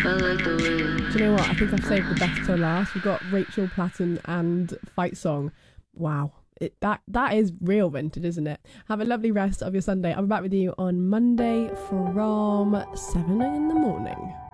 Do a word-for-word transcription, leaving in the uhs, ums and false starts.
Do you know what? I think I've saved the best till last. We've got Rachel Platten and Fight Song. Wow. It, that that is real vintage, isn't it? Have a lovely rest of your Sunday. I'll be back with you on Monday from seven in the morning.